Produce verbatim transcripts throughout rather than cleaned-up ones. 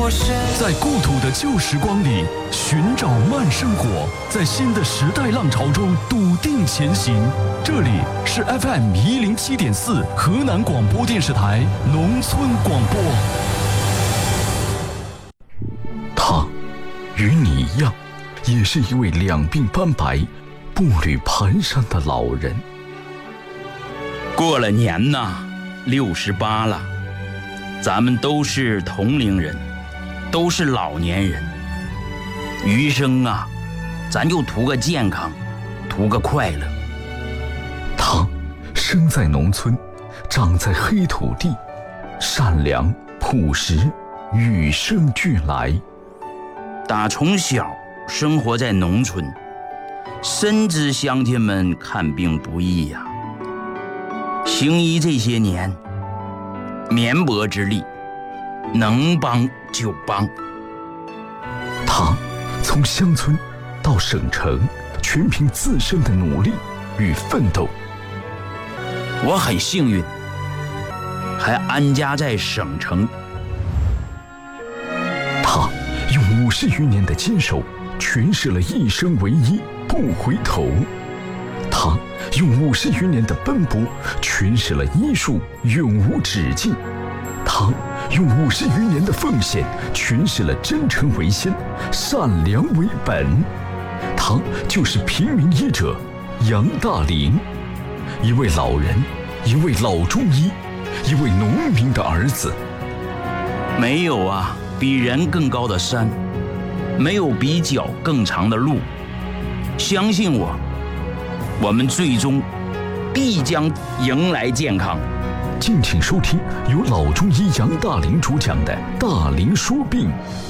在故土的旧时光里寻找慢生活，在新的时代浪潮中笃定前行。这里是 F M 一零七点四河南广播电视台农村广播。他与你一样，也是一位两鬓斑白、步履蹒跚的老人。 过了年呐，六十八了，咱们都是同龄人，都是老年人。余生啊，咱就图个健康，图个快乐。 他生在农村，长在黑土地，善良朴实，与生俱来。 打从小生活在农村，深知乡亲们看病不易呀、啊。行医这些年，绵薄之力，能帮就帮。 他从乡村到省城，全凭自身的努力与奋斗。 我很幸运，还安家在省城。 他用五十余年的坚守，诠释了一生为一，不回头。他用五十余年的奔波，诠释了医术永无止境。他用五十余年的奉献，诠释了真诚为先，善良为本。他就是平民医者杨大林，一位老人，一位老中医，一位农民的儿子。 没有啊，比人更高的山，没有比脚更长的路。相信我，我们最终必将迎来健康。 敬请收听由老中医杨大林主讲的《大林说病》。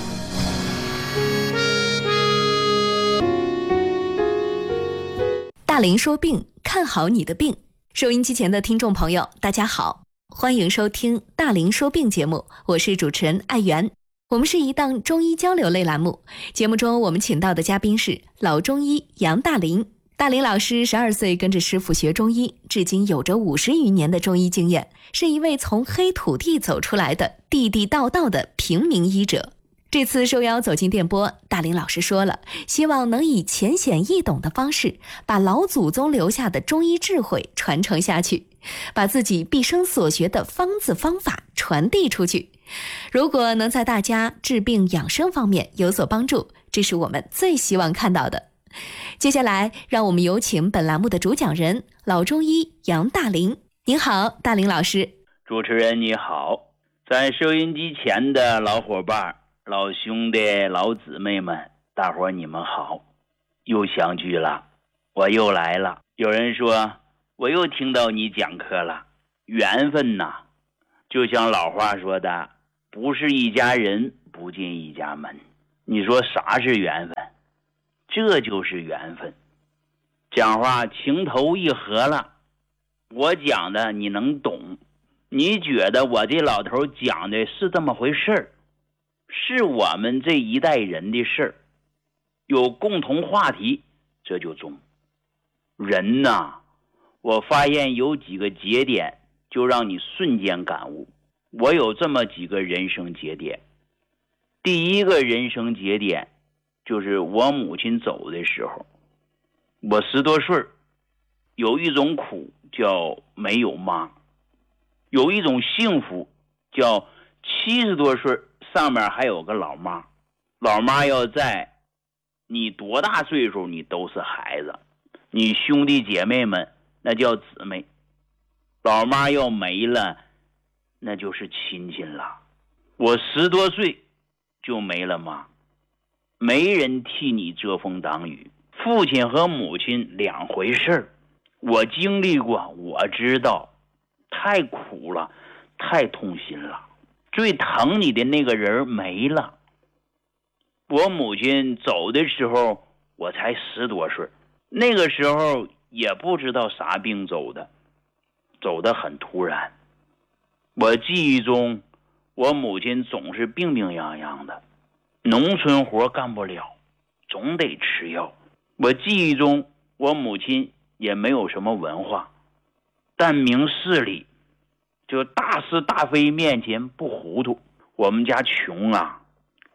大林说病，看好你的病。收音机前的听众朋友，大家好，欢迎收听大林说病节目，我是主持人艾媛。我们是一档中医交流类栏目，节目中我们请到的嘉宾是老中医杨大林。大林老师十二岁跟着师傅学中医，至今有着五十余年的中医经验，是一位从黑土地走出来的地地道道的平民医者。这次受邀走进电波，大林老师说了，希望能以浅显易懂的方式，把老祖宗留下的中医智慧传承下去，把自己毕生所学的方子方法传递出去。如果能在大家治病养生方面有所帮助，这是我们最希望看到的。接下来让我们有请本栏目的主讲人老中医杨大林。您好，大林老师。 主持人你好，在收音机前的老伙伴、老兄弟、老姊妹们，大伙儿你们好，又相聚了，我又来了。有人说我又听到你讲课了，缘分呐，就像老话说的，不是一家人不进一家门。你说啥是缘分？这就是缘分。讲话情投意合了，我讲的你能懂，你觉得我这老头讲的是这么回事儿，是我们这一代人的事儿，有共同话题，这就中。人呐，我发现有几个节点就让你瞬间感悟。我有这么几个人生节点。第一个人生节点就是我母亲走的时候，我十多岁，有一种苦叫没有妈，有一种幸福叫七十多岁上面还有个老妈。老妈要在，你多大岁数你都是孩子，你兄弟姐妹们那叫姊妹。老妈要没了，那就是亲戚了。我十多岁就没了妈，没人替你遮风挡雨。父亲和母亲两回事儿，我经历过，我知道，太苦了，太痛心了。最疼你的那个人没了。我母亲走的时候，我才十多岁，那个时候也不知道啥病走的，走得很突然。我记忆中，我母亲总是病病殃殃的，农村活干不了，总得吃药。我记忆中，我母亲也没有什么文化，但明事理，就大是大非面前不糊涂。我们家穷啊，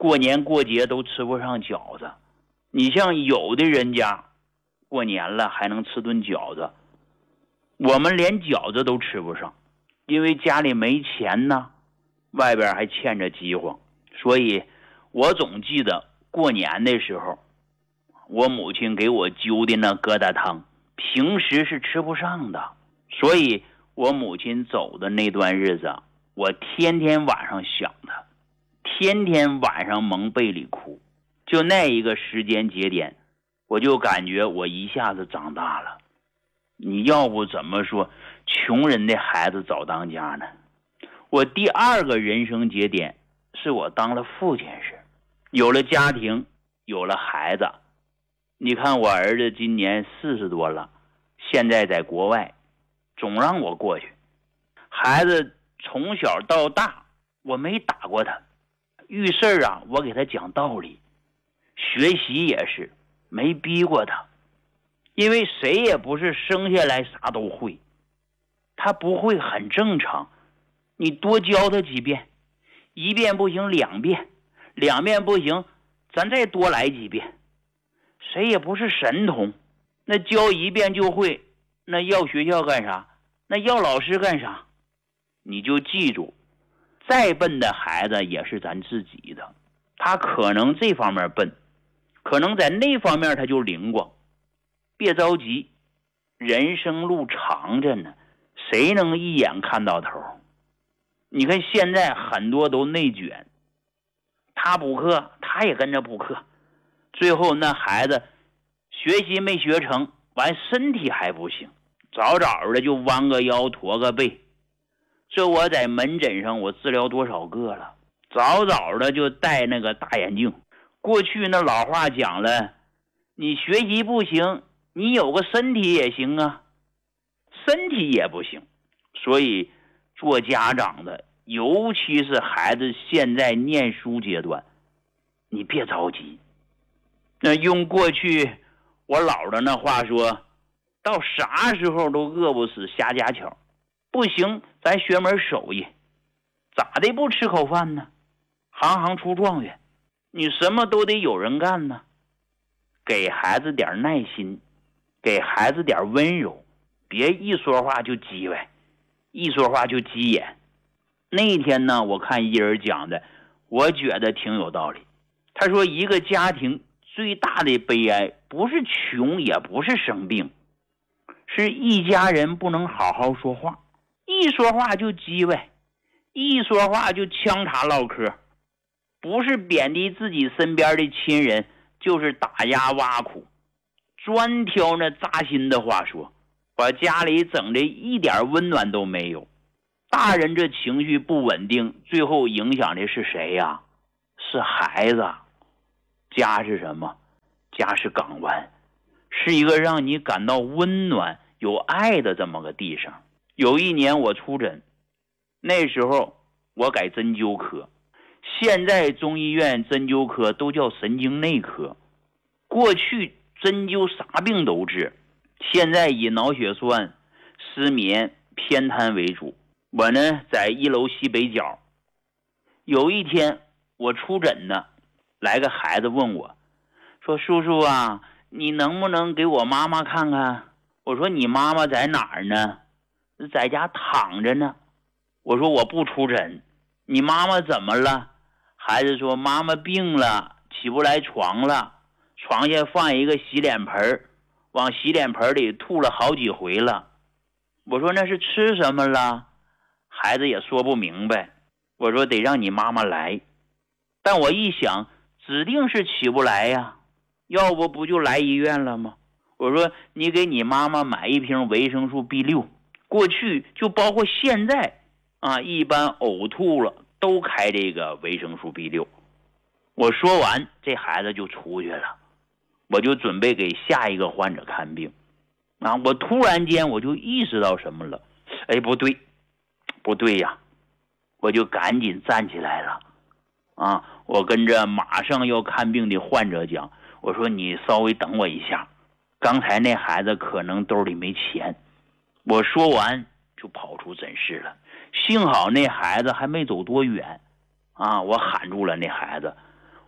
过年过节都吃不上饺子。你像有的人家过年了还能吃顿饺子，我们连饺子都吃不上，因为家里没钱呢，外边还欠着饥荒。所以我总记得过年的时候，我母亲给我揪的那疙瘩汤平时是吃不上的，所以我母亲走的那段日子，我天天晚上想她，天天晚上蒙被里哭。就那一个时间节点，我就感觉我一下子长大了。你要不怎么说穷人的孩子早当家呢？我第二个人生节点是我当了父亲时，有了家庭，有了孩子。你看我儿子今年四十多了，现在在国外，总让我过去。孩子从小到大我没打过他，遇事啊我给他讲道理，学习也是没逼过他，因为谁也不是生下来啥都会，他不会很正常，你多教他几遍，一遍不行两遍，两遍不行咱再多来几遍。谁也不是神童，那教一遍就会，那要学校干啥？那要老师干啥？你就记住，再笨的孩子也是咱自己的，他可能这方面笨，可能在那方面他就灵光。别着急，人生路长着呢，谁能一眼看到头？你看现在很多都内卷，他补课他也跟着补课，最后那孩子学习没学成，完身体还不行，早早的就弯个腰驼个背。这我在门诊上我治疗多少个了，早早的就戴那个大眼镜。过去那老话讲了，你学习不行，你有个身体也行啊，身体也不行。所以做家长的，尤其是孩子现在念书阶段，你别着急。那用过去我姥的那话说，到啥时候都饿不死瞎家巧，不行咱学门手艺，咋的不吃口饭呢？行行出状元，你什么都得有人干呢。给孩子点耐心，给孩子点温柔，别一说话就叽歪，一说话就急眼。那天呢，我看一人讲的，我觉得挺有道理。他说一个家庭最大的悲哀不是穷，也不是生病，是一家人不能好好说话，一说话就叽歪，一说话就呛茶唠嗑，不是贬低自己身边的亲人，就是打压挖苦，专挑那扎心的话说，把家里整的一点温暖都没有。大人这情绪不稳定，最后影响的是谁呀？是孩子。家是什么？家是港湾，是一个让你感到温暖有爱的这么个地方。有一年我出诊，那时候我改针灸科，现在中医院针灸科都叫神经内科。过去针灸啥病都治，现在以脑血栓、失眠、偏瘫为主。我呢在一楼西北角，有一天我出诊呢，来个孩子问我说，叔叔啊，你能不能给我妈妈看看？我说你妈妈在哪儿呢？在家躺着呢。我说我不出诊，你妈妈怎么了？孩子说妈妈病了，起不来床了，床下放一个洗脸盆，往洗脸盆里吐了好几回了。我说那是吃什么了？孩子也说不明白。我说得让你妈妈来，但我一想指定是起不来呀，要不不就来医院了吗？我说你给你妈妈买一瓶维生素 B 六， 过去就包括现在啊，一般呕吐了都开这个维生素 B 六。 我说完这孩子就出去了，我就准备给下一个患者看病啊，我突然间我就意识到什么了，哎，不对不对呀，我就赶紧站起来了啊！我跟着马上要看病的患者讲，我说你稍微等我一下，刚才那孩子可能兜里没钱。我说完就跑出诊室了，幸好那孩子还没走多远啊！我喊住了那孩子，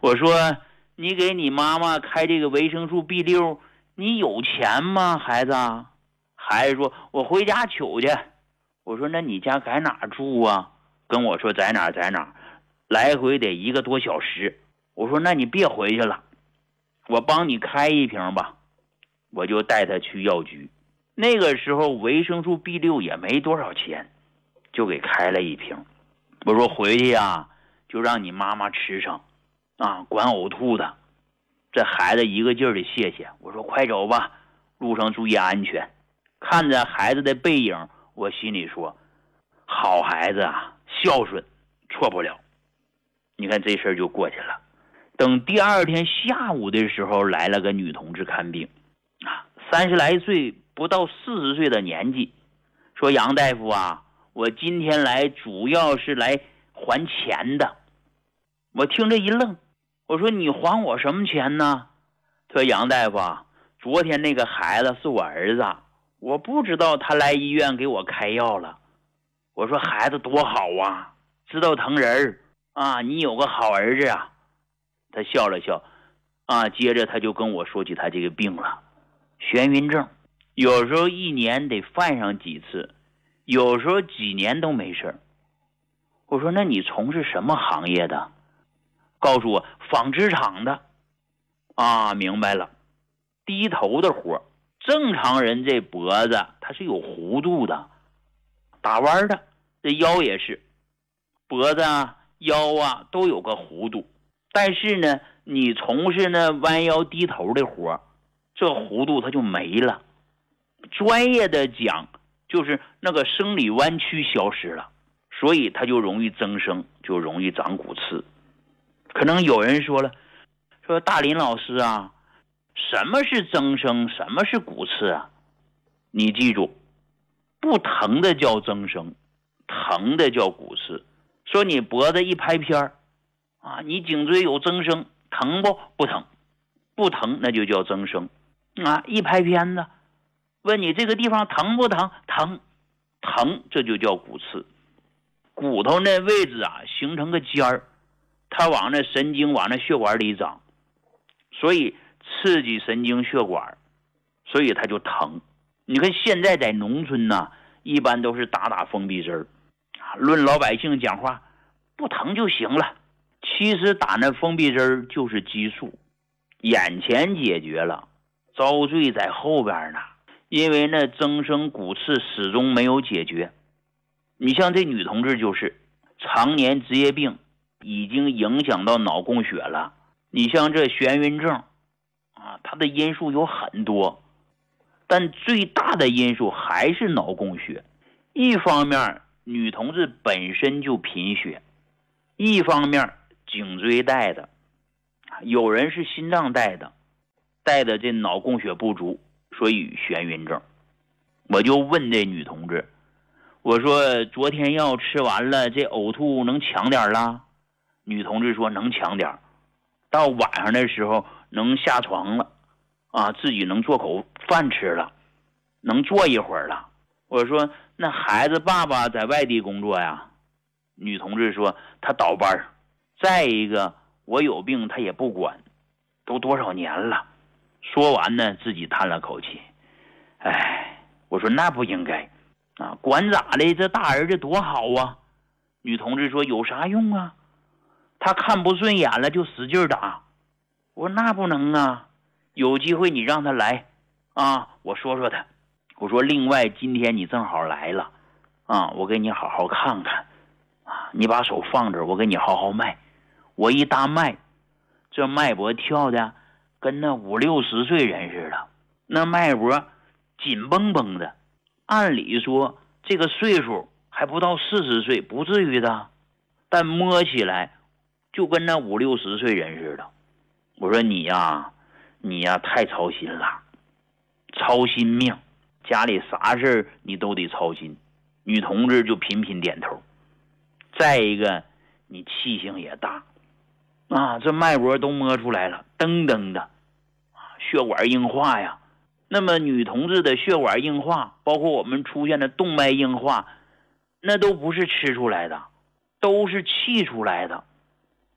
我说你给你妈妈开这个维生素 B 六， 你有钱吗孩子？孩子说我回家取去。我说那你家在哪住啊？跟我说在哪在哪，来回得一个多小时。我说那你别回去了，我帮你开一瓶吧。我就带他去药局，那个时候维生素 B 六 也没多少钱，就给开了一瓶。我说回去啊就让你妈妈吃上啊，管呕吐的。这孩子一个劲儿的谢谢。我说快走吧，路上注意安全。看着孩子的背影，我心里说好孩子啊，孝顺，错不了。你看这事儿就过去了。等第二天下午的时候，来了个女同志看病啊，三十来岁，不到四十岁的年纪，说杨大夫啊，我今天来主要是来还钱的。我听着一愣，我说你还我什么钱呢？他说杨大夫啊，昨天那个孩子是我儿子，我不知道他来医院给我开药了。我说孩子多好啊，知道疼人啊，你有个好儿子啊。他笑了笑啊，接着他就跟我说起他这个病了，眩晕症，有时候一年得犯上几次，有时候几年都没事。我说那你从事什么行业的？告诉我纺织厂的。啊，明白了，低头的活。正常人这脖子它是有弧度的，打弯的，这腰也是，脖子啊腰啊都有个弧度。但是呢你从事那弯腰低头的活，这弧度它就没了。专业的讲就是那个生理弯曲消失了，所以它就容易增生，就容易长骨刺。可能有人说了，说大林老师啊，什么是增生，什么是骨刺啊？你记住，不疼的叫增生，疼的叫骨刺。说你脖子一拍片啊，你颈椎有增生，疼不？不疼，不疼那就叫增生啊。一拍片子，问你这个地方疼不疼？疼，疼这就叫骨刺。骨头那位置啊形成个尖儿，它往那神经往那血管里长，所以刺激神经血管，所以它就疼。你看现在在农村呢，一般都是打打封闭针啊，论老百姓讲话，不疼就行了。其实打那封闭针就是激素，眼前解决了，遭罪在后边呢。因为那增生骨刺始终没有解决。你像这女同志就是常年职业病，已经影响到脑供血了。你像这眩晕症啊，它的因素有很多，但最大的因素还是脑供血。一方面女同志本身就贫血，一方面颈椎带的，有人是心脏带的，带的这脑供血不足，所以眩晕症。我就问这女同志，我说昨天药吃完了，这呕吐能强点了？女同志说能强点，到晚上的时候能下床了啊，自己能做口饭吃了，能坐一会儿了。我说那孩子爸爸在外地工作呀？女同志说他倒班。再一个我有病他也不管，都多少年了。说完呢自己叹了口气，哎，我说那不应该啊，管咋的，这大儿子多好啊。女同志说有啥用啊，他看不顺眼了就使劲打。我说那不能啊，有机会你让他来啊，我说说他。我说另外今天你正好来了啊，我给你好好看看啊，你把手放这儿，我给你好好脉。我一搭脉，这脉搏跳的跟那五六十岁人似的，那脉搏紧绷绷的。按理说这个岁数还不到四十岁，不至于的，但摸起来就跟那五六十岁人似的。我说你呀，你呀太操心了，操心命，家里啥事你都得操心。女同志就频频点头。再一个，你气性也大啊，这脉搏都摸出来了，噔噔的，血管硬化呀。那么女同志的血管硬化，包括我们出现的动脉硬化，那都不是吃出来的，都是气出来的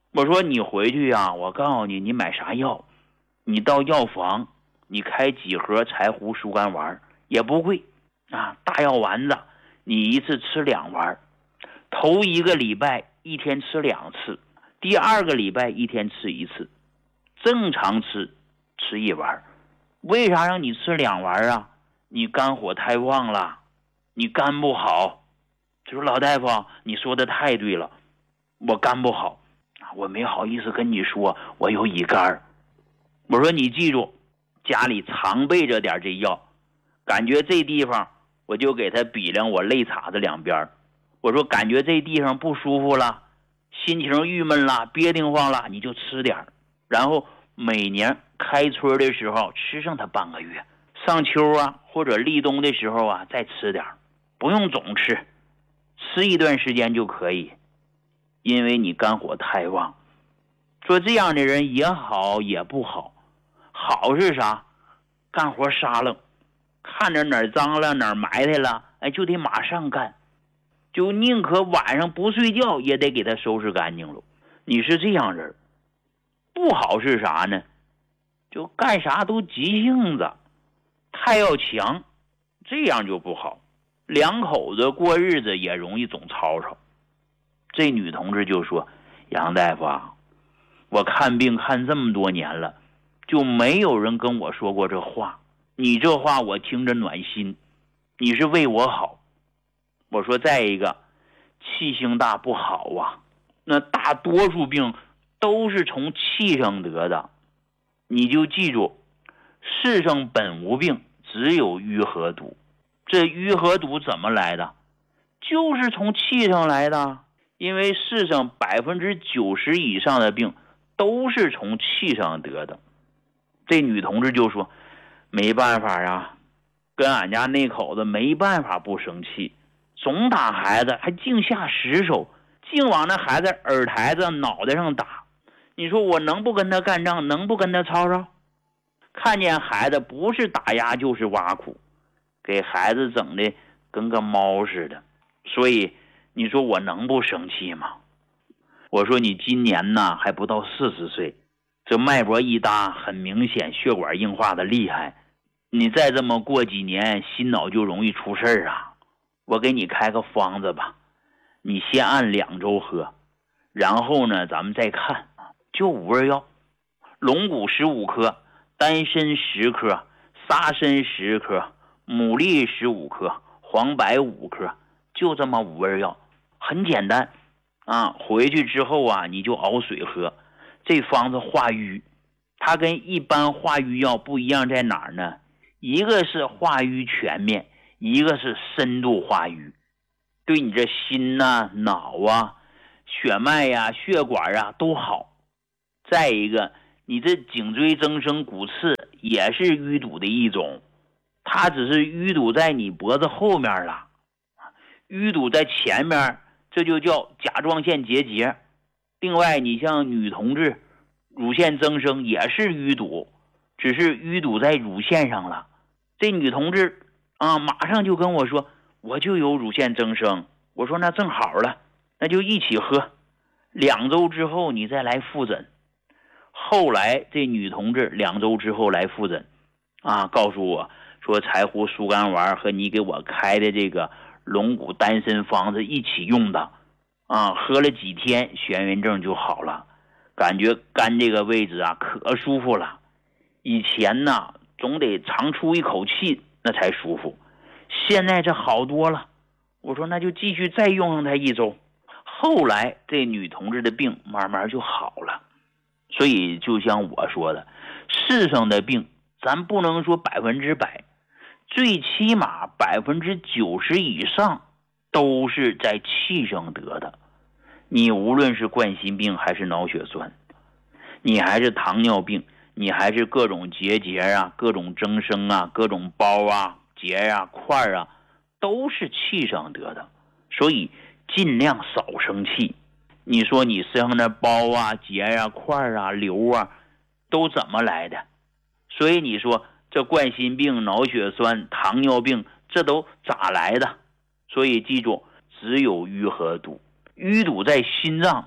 我说你回去呀、啊，我告诉你，你买啥药，你到药房，你开几盒柴胡疏肝丸，也不贵啊，大药丸子，你一次吃两丸，头一个礼拜一天吃两次，第二个礼拜一天吃一次，正常吃吃一丸。为啥让你吃两丸啊？你肝火太旺了，你肝不好。就说老大夫，你说的太对了，我肝不好，我没好意思跟你说我有乙肝。我说你记住，家里常备着点这药，感觉这地方我就给他比量我肋叉子两边，我说感觉这地方不舒服了，心情郁闷了，憋得慌了，你就吃点，然后每年开春的时候吃上它半个月，上秋啊或者立冬的时候啊再吃点，不用总吃，吃一段时间就可以，因为你肝火太旺。说这样的人也好也不好，好是啥？干活沙楞，看着哪儿脏了哪儿埋汰了，哎，就得马上干，就宁可晚上不睡觉也得给他收拾干净了。你是这样人。不好是啥呢？就干啥都急性子，太要强，这样就不好。两口子过日子也容易总吵吵。这女同志就说，杨大夫啊，我看病看这么多年了，就没有人跟我说过这话，你这话我听着暖心，你是为我好。我说再一个，气性大不好啊，那大多数病都是从气上得的，你就记住，世上本无病，只有瘀和毒。这瘀和毒怎么来的？就是从气上来的，因为世上百分之九十以上的病都是从气上得的。这女同志就说，没办法啊，跟俺家那口子没办法不生气，总打孩子，还净下死手，净往那孩子耳台子脑袋上打。你说我能不跟他干仗，能不跟他吵吵？看见孩子不是打压就是挖苦，给孩子整的跟个猫似的，所以你说我能不生气吗？我说你今年呢还不到四十岁，这脉搏一搭，很明显血管硬化的厉害，你再这么过几年，心脑就容易出事儿啊。我给你开个方子吧，你先按两周喝，然后呢咱们再看，就五味药，龙骨十五克，丹参十克，沙参十克，牡蛎十五克，黄柏五克，就这么五味药，很简单啊。回去之后啊，你就熬水喝。这方子化瘀，它跟一般化瘀药不一样在哪儿呢？一个是化瘀全面，一个是深度化瘀，对你这心呐、啊、脑啊、血脉呀、啊、血管啊都好。再一个，你这颈椎增生骨刺也是淤堵的一种，它只是淤堵在你脖子后面了，淤堵在前面，这就叫甲状腺结节。另外，你像女同志乳腺增生也是淤堵，只是淤堵在乳腺上了。这女同志啊，马上就跟我说，我就有乳腺增生。我说那正好了，那就一起喝，两周之后你再来复诊。后来这女同志两周之后来复诊啊，告诉我说柴胡疏肝丸和你给我开的这个龙骨丹参方子一起用的啊，喝了几天眩晕症就好了，感觉肝这个位置啊可舒服了。以前呢总得长出一口气那才舒服，现在这好多了。我说那就继续再用上它一周。后来这女同志的病慢慢就好了。所以就像我说的，世上的病咱不能说百分之百，最起码百分之九十以上都是在气上得的。你无论是冠心病还是脑血栓，你还是糖尿病，你还是各种结节啊、各种增生啊、各种包啊、结啊、块啊，都是气上得的。所以尽量少生气。你说你身上的包啊、结啊、块啊、瘤啊都怎么来的？所以你说这冠心病、脑血栓、糖尿病这都咋来的？所以记住，只有瘀和堵，淤堵在心脏，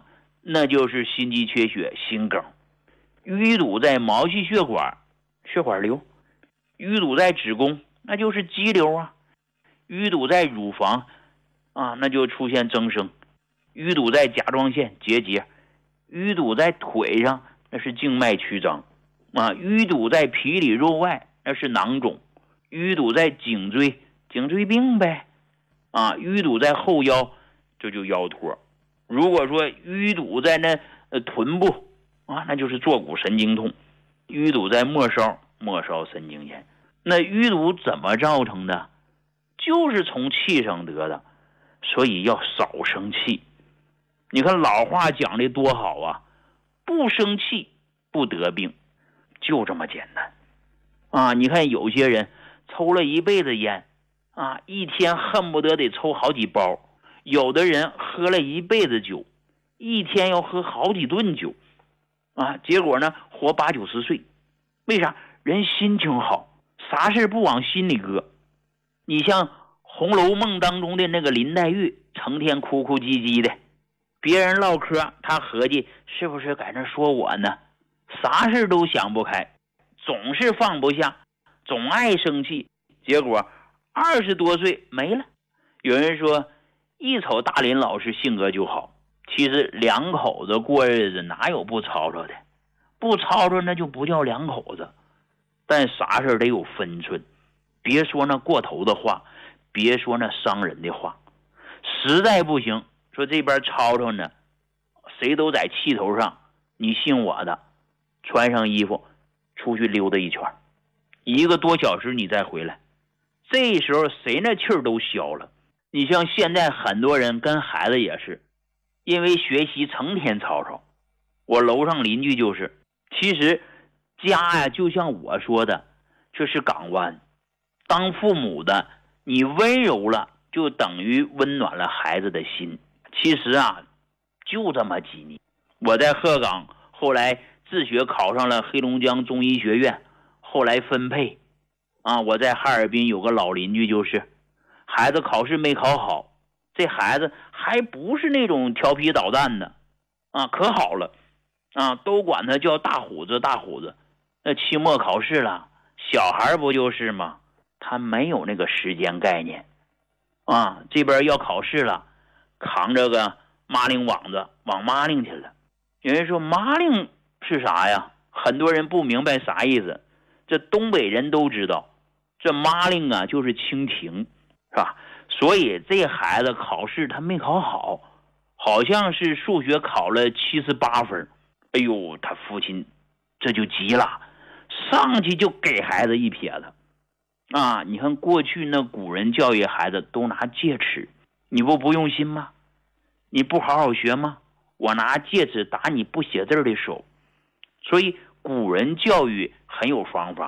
那就是心肌缺血、心梗；淤堵在毛细血管，血管瘤；淤堵在子宫，那就是肌瘤啊；淤堵在乳房啊，那就出现增生；淤堵在甲状腺结节；淤堵在腿上，那是静脉曲张啊；淤堵在皮里肉外，那是囊肿；淤堵在颈椎，颈椎病呗啊；淤堵在后腰，这就腰托；如果说淤堵在那呃臀部啊，那就是坐骨神经痛；淤堵在末梢，末梢神经炎。那淤堵怎么造成的？就是从气上得的，所以要少生气。你看老话讲的多好啊，不生气不得病，就这么简单啊！你看有些人抽了一辈子烟啊，一天恨不得得抽好几包；有的人喝了一辈子酒，一天要喝好几顿酒啊，结果呢活八九十岁。为啥？人心情好，啥事不往心里搁。你像《红楼梦》当中的那个林黛玉，成天哭哭唧唧的，别人唠嗑，他合计是不是在那说我呢？啥事都想不开，总是放不下，总爱生气，结果二十多岁没了。有人说一瞅大林老师性格就好，其实两口子过日子哪有不吵吵的？不吵吵那就不叫两口子。但啥事得有分寸，别说那过头的话，别说那伤人的话。实在不行，说这边吵吵呢，谁都在气头上，你信我的，穿上衣服出去溜达一圈，一个多小时你再回来，这时候谁那气儿都消了。你像现在很多人跟孩子也是，因为学习成天吵吵。我楼上邻居就是，其实家呀就像我说的，这是港湾，当父母的你温柔了，就等于温暖了孩子的心。其实啊就这么几年，我在鹤岗后来自学考上了黑龙江中医学院，后来分配啊，我在哈尔滨有个老邻居，就是孩子考试没考好，这孩子还不是那种调皮捣蛋的啊，可好了啊，都管他叫大虎子大虎子。那期末考试了，小孩不就是吗？他没有那个时间概念啊，这边要考试了，扛着个麻令网子往麻令去了。有人说麻令是啥呀？很多人不明白啥意思，这东北人都知道，这麻令啊就是蜻蜓，是吧？所以这孩子考试他没考好，好像是数学考了七十八分。哎呦，他父亲这就急了，上去就给孩子一撇子啊！你看过去那古人教育孩子都拿戒尺，你不不用心吗？你不好好学吗？我拿戒尺打你不写字的手。所以古人教育很有方法。